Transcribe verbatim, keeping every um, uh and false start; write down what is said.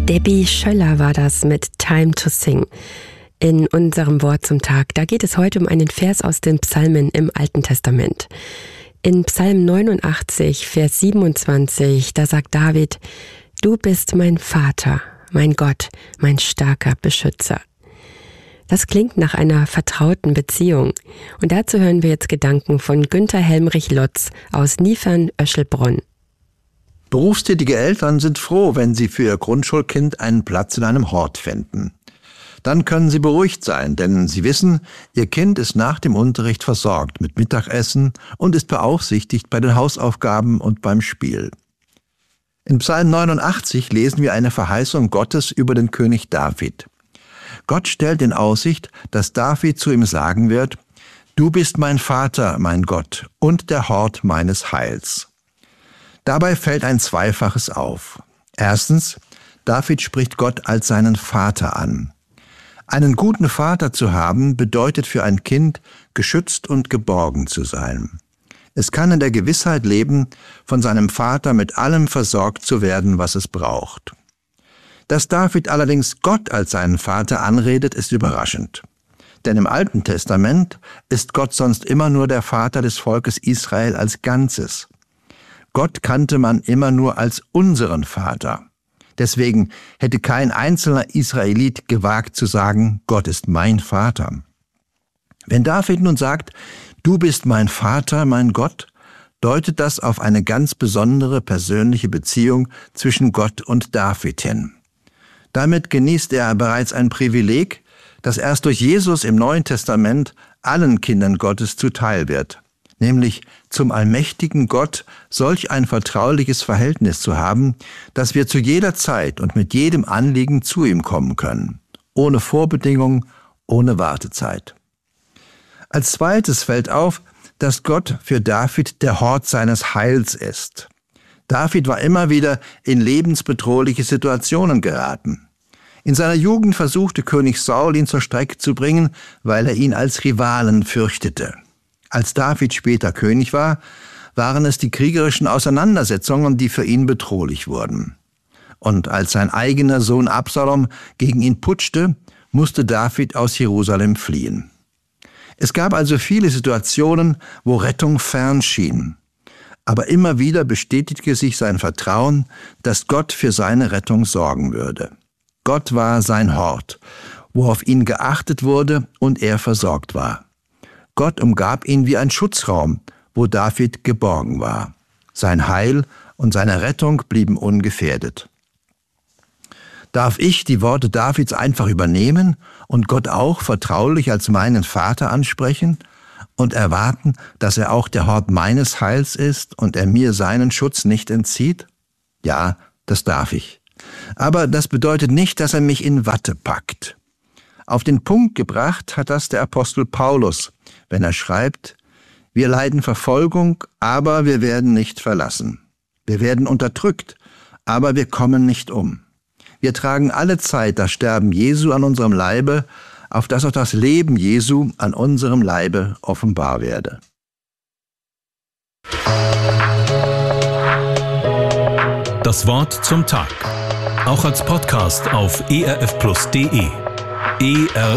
Debbie Schöller war das mit Time to Sing. In unserem Wort zum Tag, da geht es heute um einen Vers aus den Psalmen im Alten Testament. In Psalm neunundachtzig, Vers siebenundzwanzig, da sagt David: Du bist mein Vater, mein Gott, mein starker Beschützer. Das klingt nach einer vertrauten Beziehung. Und dazu hören wir jetzt Gedanken von Günther Helmrich-Lotz aus Niefern-Öschelbronn. Berufstätige Eltern sind froh, wenn sie für ihr Grundschulkind einen Platz in einem Hort finden. Dann können sie beruhigt sein, denn sie wissen, ihr Kind ist nach dem Unterricht versorgt mit Mittagessen und ist beaufsichtigt bei den Hausaufgaben und beim Spiel. In Psalm neunundachtzig lesen wir eine Verheißung Gottes über den König David. Gott stellt in Aussicht, dass David zu ihm sagen wird: Du bist mein Vater, mein Gott, und der Hort meines Heils. Dabei fällt ein Zweifaches auf. Erstens, David spricht Gott als seinen Vater an. Einen guten Vater zu haben, bedeutet für ein Kind, geschützt und geborgen zu sein. Es kann in der Gewissheit leben, von seinem Vater mit allem versorgt zu werden, was es braucht. Dass David allerdings Gott als seinen Vater anredet, ist überraschend. Denn im Alten Testament ist Gott sonst immer nur der Vater des Volkes Israel als Ganzes. Gott kannte man immer nur als unseren Vater. Deswegen hätte kein einzelner Israelit gewagt zu sagen, Gott ist mein Vater. Wenn David nun sagt, du bist mein Vater, mein Gott, deutet das auf eine ganz besondere persönliche Beziehung zwischen Gott und David hin. Damit genießt er bereits ein Privileg, das erst durch Jesus im Neuen Testament allen Kindern Gottes zuteil wird, nämlich zum allmächtigen Gott solch ein vertrauliches Verhältnis zu haben, dass wir zu jeder Zeit und mit jedem Anliegen zu ihm kommen können, ohne Vorbedingung, ohne Wartezeit. Als zweites fällt auf, dass Gott für David der Hort seines Heils ist. David war immer wieder in lebensbedrohliche Situationen geraten. In seiner Jugend versuchte König Saul, ihn zur Strecke zu bringen, weil er ihn als Rivalen fürchtete. Als David später König war, waren es die kriegerischen Auseinandersetzungen, die für ihn bedrohlich wurden. Und als sein eigener Sohn Absalom gegen ihn putschte, musste David aus Jerusalem fliehen. Es gab also viele Situationen, wo Rettung fern schien. Aber immer wieder bestätigte sich sein Vertrauen, dass Gott für seine Rettung sorgen würde. Gott war sein Hort, wo auf ihn geachtet wurde und er versorgt war. Gott umgab ihn wie ein Schutzraum, wo David geborgen war. Sein Heil und seine Rettung blieben ungefährdet. Darf ich die Worte Davids einfach übernehmen und Gott auch vertraulich als meinen Vater ansprechen und erwarten, dass er auch der Hort meines Heils ist und er mir seinen Schutz nicht entzieht? Ja, das darf ich. Aber das bedeutet nicht, dass er mich in Watte packt. Auf den Punkt gebracht hat das der Apostel Paulus, wenn er schreibt: Wir leiden Verfolgung, aber wir werden nicht verlassen. Wir werden unterdrückt, aber wir kommen nicht um. Wir tragen alle Zeit das Sterben Jesu an unserem Leibe, auf dass auch das Leben Jesu an unserem Leibe offenbar werde. Das Wort zum Tag. Auch als Podcast auf e r f plus punkt d e. E R